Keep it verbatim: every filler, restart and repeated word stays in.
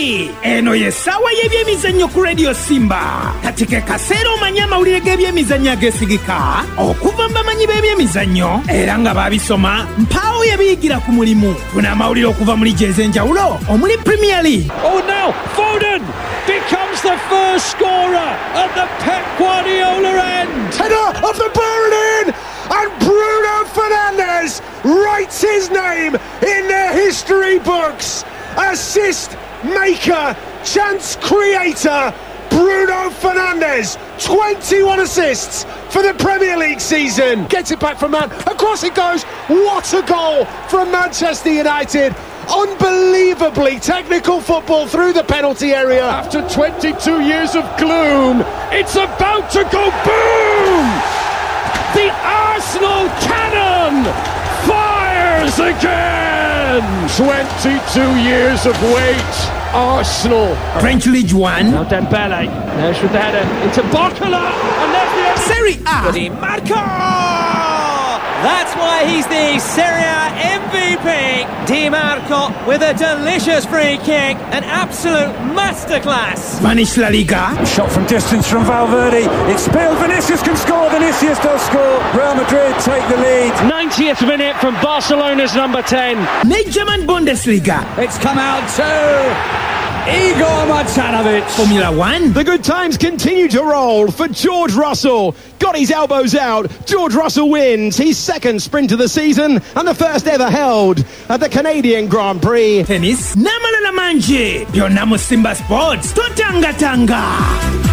Hey! Eno yesawa y'ebyemizannyo ku Radio Simba. Kati ke kaseera omanya amawulire g'ebyemizannyo ageesigika okuva mu bamanyi b'ebyemizannyo era nga baabisoma mpaawo yabiyigira ku mulimu. Tuna amawulire okuva muri jezi enjawulo omuli Premier League. Oh, now Foden becomes the first scorer at the Pep Guardiola end. Header of the Berlin, and Bruno Fernandes writes his name in their history books. Assist maker, chance creator, Bruno Fernandes, twenty-one assists for the Premier League season. Gets it back from Man, across it goes. What a goal from Manchester United. Unbelievably technical football through the penalty area. After twenty-two years of gloom, it's about to go boom! The Arsenal cannon fires again! twenty-two years of wait. Arsenal. French League One. Now Dembele. There's with the header into Barcola. And there's the Serie A. Di Marco! That's why he's the Serie A M V P. Di Marco with a delicious free kick. An absolute masterclass. Spanish La Liga. Shot from distance from Valverde. It's spilled. Vinicius can score. Vinicius does score. Real Madrid take the lead. ninetieth minute from Barcelona's number ten. German Bundesliga. It's come out to Igor Martinovic. Formula One. The good times continue to roll for George Russell. Got his elbows out. George Russell wins his second sprint of the season and the first ever held at the Canadian Grand Prix. Tennis. Namalala manje. Byonna mu Simba Sports. Totanga tanga.